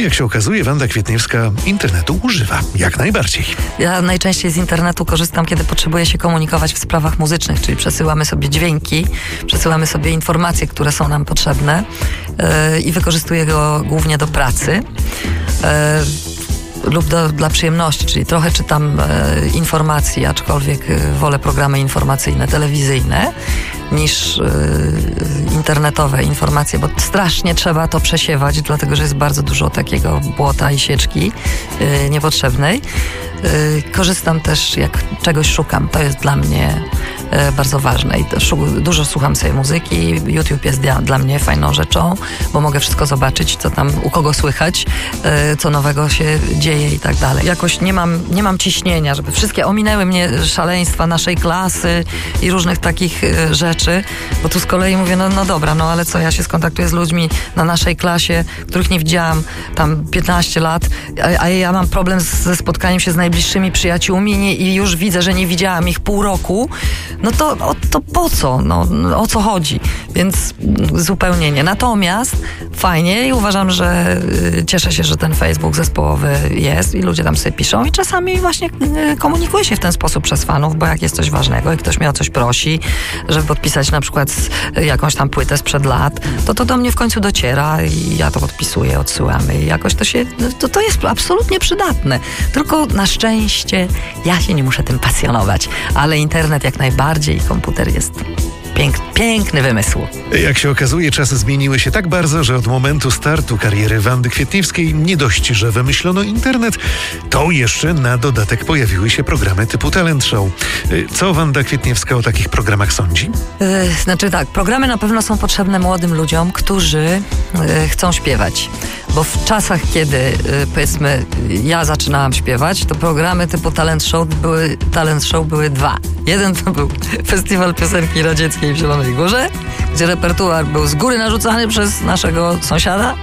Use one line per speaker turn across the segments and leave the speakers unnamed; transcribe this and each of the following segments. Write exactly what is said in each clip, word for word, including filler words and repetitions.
jak się okazuje, Wanda Kwietniewska internetu używa jak najbardziej.
Ja najczęściej z internetu korzystam, kiedy potrzebuję się komunikować w sprawach muzycznych, czyli przesyłamy sobie dźwięki, przesyłamy sobie informacje, które są nam potrzebne yy, i wykorzystuję go głównie do pracy. Yy, lub do, dla przyjemności, czyli trochę czytam e, informacji, aczkolwiek e, wolę programy informacyjne, telewizyjne niż e, internetowe informacje, bo strasznie trzeba to przesiewać, dlatego że jest bardzo dużo takiego błota i sieczki e, niepotrzebnej. E, korzystam też, jak czegoś szukam, to jest dla mnie e, bardzo ważne i to, dużo słucham sobie muzyki. YouTube jest dla, dla mnie fajną rzeczą, bo mogę wszystko zobaczyć, co tam u kogo słychać, e, co nowego się dzieje i tak dalej. Jakoś nie mam, nie mam ciśnienia, żeby wszystkie ominęły mnie szaleństwa naszej klasy i różnych takich e, rzeczy, bo tu z kolei mówię, no, no dobra, no ale co, ja się skontaktuję z ludźmi na naszej klasie, których nie widziałam tam piętnaście lat, a, a ja mam problem z, ze spotkaniem się z najbliższymi przyjaciółmi nie, i już widzę, że nie widziałam ich pół roku, no to, o, to po co? No, o co chodzi? Więc zupełnie nie. Natomiast fajnie i uważam, że y, cieszę się, że ten Facebook zespołowy jest i ludzie tam sobie piszą i czasami właśnie y, komunikuję się w ten sposób przez fanów, bo jak jest coś ważnego i ktoś mnie o coś prosi, żeby podpisać na przykład z, y, jakąś tam płytę sprzed lat, to to do mnie w końcu dociera i ja to podpisuję, odsyłamy i jakoś to się, to, to jest absolutnie przydatne. Tylko na szczęście ja się nie muszę tym pasjonować, ale internet jak najbardziej i komputer jest Pięk, piękny wymysł.
Jak się okazuje, czasy zmieniły się tak bardzo, że od momentu startu kariery Wandy Kwietniewskiej nie dość, że wymyślono internet, to jeszcze na dodatek pojawiły się programy typu Talent Show. Co Wanda Kwietniewska o takich programach sądzi?
Yy, znaczy tak, programy na pewno są potrzebne młodym ludziom, którzy yy, chcą śpiewać. Bo w czasach, kiedy yy, powiedzmy ja zaczynałam śpiewać, to programy typu Talent Show były, talent show były dwa. Jeden to był Festiwal Piosenki Radzieckiej w Zielonej Górze, gdzie repertuar był z góry narzucany przez naszego sąsiada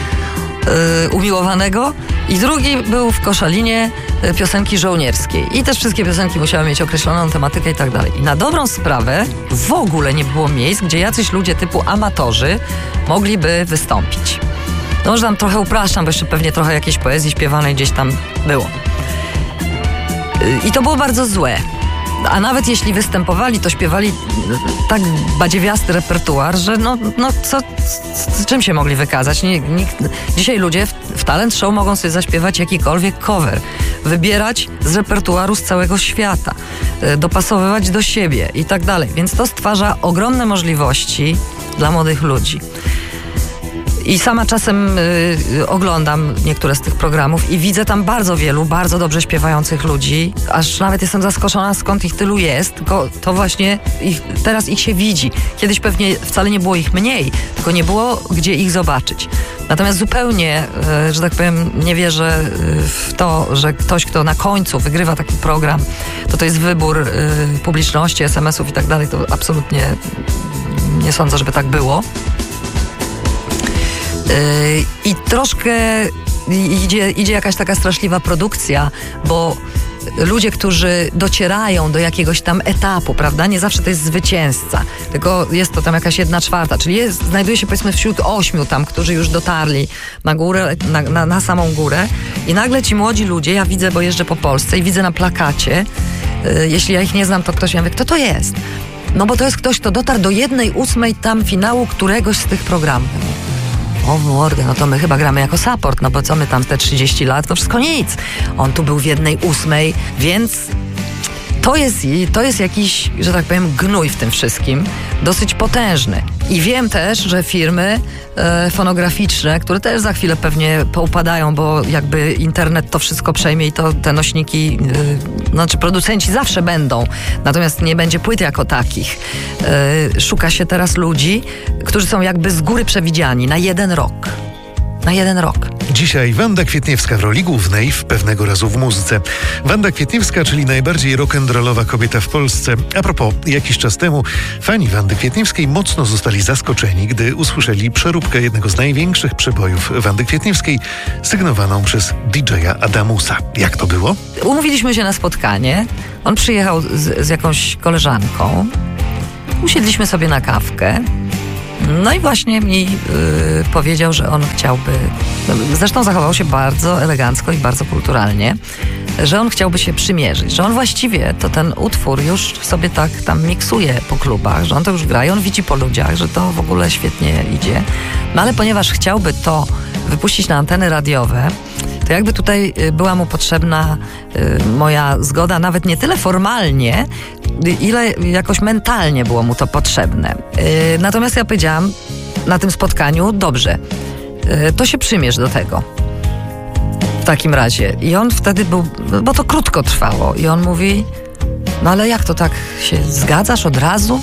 yy, umiłowanego, i drugi był w Koszalinie yy, piosenki żołnierskiej. I też wszystkie piosenki musiały mieć określoną tematykę i tak dalej. I na dobrą sprawę w ogóle nie było miejsc, gdzie jacyś ludzie typu amatorzy mogliby wystąpić. No może tam trochę upraszczam, bo jeszcze pewnie trochę jakiejś poezji śpiewanej gdzieś tam było. Yy, I to było bardzo złe. A nawet jeśli występowali, to śpiewali tak badziewiasty repertuar, że no, no co, z, z czym się mogli wykazać? Nikt, dzisiaj ludzie w, w talent show mogą sobie zaśpiewać jakikolwiek cover, wybierać z repertuaru z całego świata, dopasowywać do siebie i tak dalej. Więc to stwarza ogromne możliwości dla młodych ludzi. I sama czasem y, oglądam niektóre z tych programów i widzę tam bardzo wielu, bardzo dobrze śpiewających ludzi, aż nawet jestem zaskoczona, skąd ich tylu jest, tylko to właśnie ich, teraz ich się widzi. Kiedyś pewnie wcale nie było ich mniej, tylko nie było gdzie ich zobaczyć. Natomiast zupełnie, y, że tak powiem, nie wierzę y, w to, że ktoś, kto na końcu wygrywa taki program, to to jest wybór y, publiczności, es em esów i tak dalej, to absolutnie nie sądzę, żeby tak było. I troszkę idzie, idzie jakaś taka straszliwa produkcja, bo ludzie, którzy docierają do jakiegoś tam etapu, prawda, nie zawsze to jest zwycięzca, tylko jest to tam jakaś jedna czwarta, czyli jest, znajduje się powiedzmy wśród ośmiu tam, którzy już dotarli na górę, na, na, na samą górę i nagle ci młodzi ludzie, ja widzę, bo jeżdżę po Polsce i widzę na plakacie, yy, jeśli ja ich nie znam, to ktoś, ja mówię, kto to jest? No bo to jest ktoś, kto dotarł do jednej ósmej tam finału któregoś z tych programów. O mordę, no to my chyba gramy jako support, no bo co my tam te trzydzieści lat, to wszystko nic. On tu był w jednej ósmej, więc to jest, to jest jakiś, że tak powiem, gnój w tym wszystkim, dosyć potężny. I wiem też, że firmy e, fonograficzne, które też za chwilę pewnie poupadają, bo jakby internet to wszystko przejmie i to te nośniki, e, znaczy producenci zawsze będą, natomiast nie będzie płyt jako takich. E, szuka się teraz ludzi, którzy są jakby z góry przewidziani na jeden rok. Na jeden rok.
Dzisiaj Wanda Kwietniewska w roli głównej w Pewnego razu w muzyce. Wanda Kwietniewska, czyli najbardziej rock'n'rollowa kobieta w Polsce. A propos, jakiś czas temu fani Wandy Kwietniewskiej mocno zostali zaskoczeni, gdy usłyszeli przeróbkę jednego z największych przebojów Wandy Kwietniewskiej, sygnowaną przez didżeja Adamusa. Jak to było?
Umówiliśmy się na spotkanie. On przyjechał z, z jakąś koleżanką. Usiedliśmy sobie na kawkę. No i właśnie mi yy, powiedział, że on chciałby, zresztą zachował się bardzo elegancko i bardzo kulturalnie, że on chciałby się przymierzyć, że on właściwie to ten utwór już sobie tak tam miksuje po klubach, że on to już gra i on widzi po ludziach, że to w ogóle świetnie idzie. No ale ponieważ chciałby to wypuścić na anteny radiowe, to jakby tutaj była mu potrzebna y, moja zgoda, nawet nie tyle formalnie, ile jakoś mentalnie było mu to potrzebne. Y, natomiast ja powiedziałam na tym spotkaniu, dobrze, y, to się przymierz do tego. W takim razie. I on wtedy był, bo to krótko trwało, i on mówi, no ale jak to tak się zgadzasz od razu?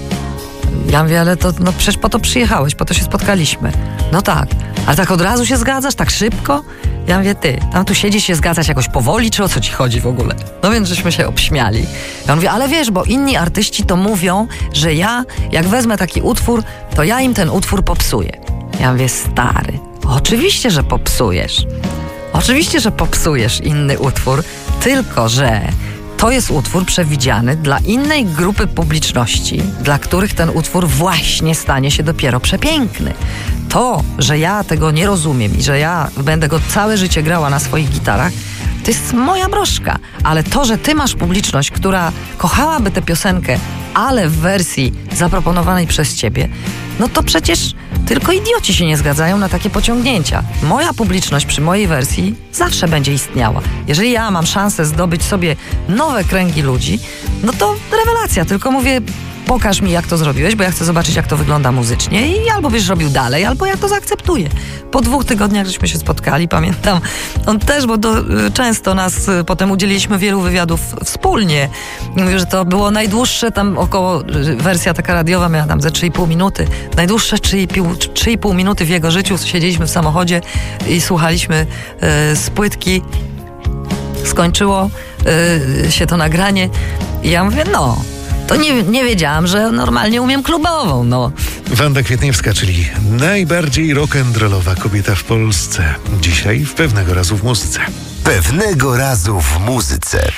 Ja mówię, ale to no przecież po to przyjechałeś, po to się spotkaliśmy. No tak, ale tak od razu się zgadzasz, tak szybko? Ja mówię, ty, tam tu siedzisz się zgadzać jakoś powoli, czy o co ci chodzi w ogóle? No więc żeśmy się obśmiali. Ja mówię, ale wiesz, bo inni artyści to mówią, że ja, jak wezmę taki utwór, to ja im ten utwór popsuję. Ja mówię, stary, oczywiście, że popsujesz. Oczywiście, że popsujesz inny utwór, tylko że to jest utwór przewidziany dla innej grupy publiczności, dla których ten utwór właśnie stanie się dopiero przepiękny. To, że ja tego nie rozumiem i że ja będę go całe życie grała na swoich gitarach, to jest moja broszka. Ale to, że ty masz publiczność, która kochałaby tę piosenkę, ale w wersji zaproponowanej przez ciebie, no to przecież tylko idioci się nie zgadzają na takie pociągnięcia. Moja publiczność przy mojej wersji zawsze będzie istniała. Jeżeli ja mam szansę zdobyć sobie nowe kręgi ludzi, no to rewelacja. Tylko mówię, pokaż mi, jak to zrobiłeś, bo ja chcę zobaczyć, jak to wygląda muzycznie i albo byś robił dalej, albo ja to zaakceptuję. Po dwóch tygodniach żeśmy się spotkali, pamiętam, on też, bo do, często nas potem udzieliliśmy wielu wywiadów wspólnie. Mówię, że to było najdłuższe, tam około, wersja taka radiowa miała tam ze trzy i pół minuty, najdłuższe trzy i pół minuty w jego życiu. Siedzieliśmy w samochodzie i słuchaliśmy e, z płytki. Skończyło e, się to nagranie i ja mówię, no, to nie, nie wiedziałam, że normalnie umiem klubową, no.
Wanda Kwietniewska, czyli najbardziej rock'n'rollowa kobieta w Polsce. Dzisiaj w Pewnego razu w muzyce.
Pewnego razu w muzyce.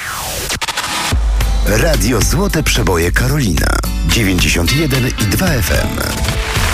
Radio Złote Przeboje Karolina. dziewięćdziesiąt jeden i dwa F M.